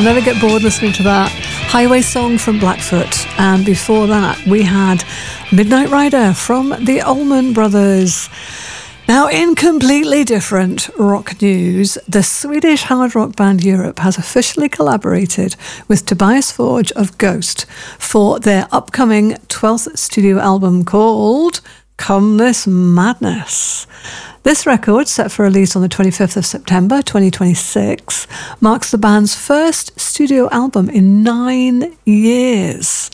I'll never get bored listening to that. Highway Song from Blackfoot. And before that, we had Midnight Rider from the Allman Brothers. Now, in completely different rock news, the Swedish hard rock band Europe has officially collaborated with Tobias Forge of Ghost for their upcoming 12th studio album called Come This Madness. This record, set for release on the 25th of September 2026, marks the band's first studio album in 9 years.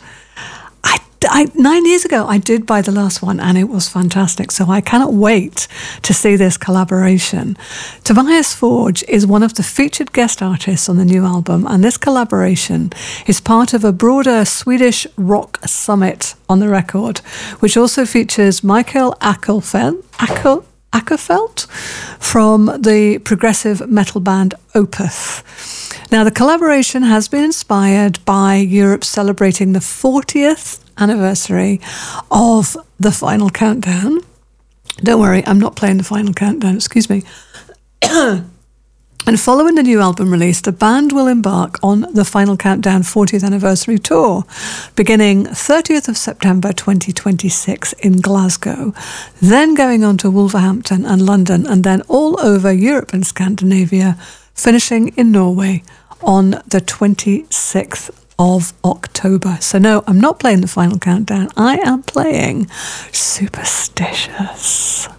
9 years ago, I did buy the last one and it was fantastic, so I cannot wait to see this collaboration. Tobias Forge is one of the featured guest artists on the new album, and this collaboration is part of a broader Swedish rock summit on the record, which also features Mikael Åkerfeldt from the progressive metal band Opeth. Now, the collaboration has been inspired by Europe celebrating the 40th anniversary of The Final Countdown. Don't worry, I'm not playing The Final Countdown, excuse me. And following the new album release, the band will embark on the Final Countdown 40th anniversary tour, beginning 30th of September 2026 in Glasgow, then going on to Wolverhampton and London, and then all over Europe and Scandinavia, finishing in Norway on the 26th of October. So no, I'm not playing The Final Countdown. I am playing Superstitious.